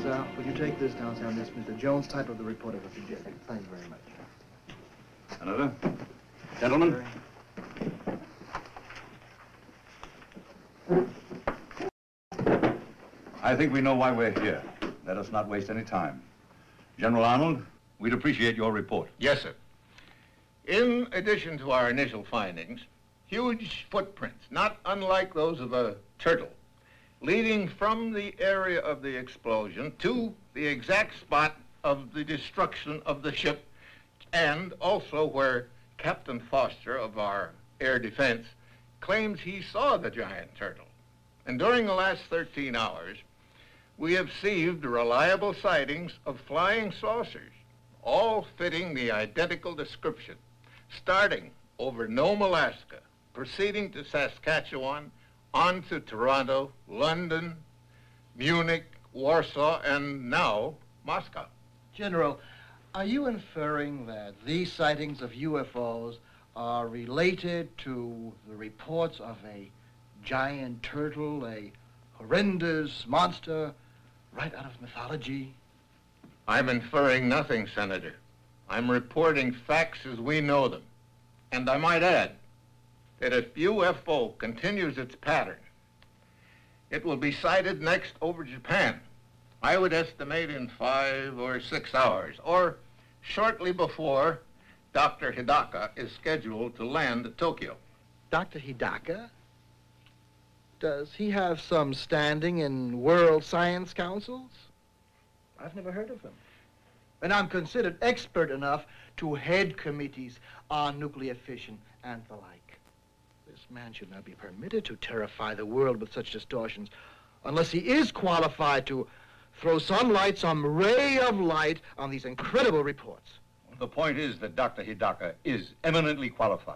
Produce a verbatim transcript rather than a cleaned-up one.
Mister Uh, would you take this down, Sam? This Mister Jones, title of the report of the J. Thank you very much. Senator. Gentlemen. I think we know why we're here. Let us not waste any time. General Arnold, we'd appreciate your report. Yes, sir. In addition to our initial findings, huge footprints, not unlike those of a turtle, leading from the area of the explosion to the exact spot of the destruction of the ship, and also where Captain Foster of our air defense claims he saw the giant turtle. And during the last thirteen hours, we have received reliable sightings of flying saucers, all fitting the identical description, starting over Nome, Alaska, proceeding to Saskatchewan, on to Toronto, London, Munich, Warsaw, and now Moscow. General, are you inferring that these sightings of U F Os are related to the reports of a giant turtle, a horrendous monster right out of mythology? I'm inferring nothing, Senator. I'm reporting facts as we know them. And I might add that if U F O continues its pattern, it will be sighted next over Japan. I would estimate in five or six hours, or shortly before Doctor Hidaka is scheduled to land at Tokyo. Doctor Hidaka? Does he have some standing in world science councils? I've never heard of him. And I'm considered expert enough to head committees on nuclear fission and the like. This man should not be permitted to terrify the world with such distortions unless he is qualified to throw some light, some ray of light on these incredible reports. The point is that Doctor Hidaka is eminently qualified.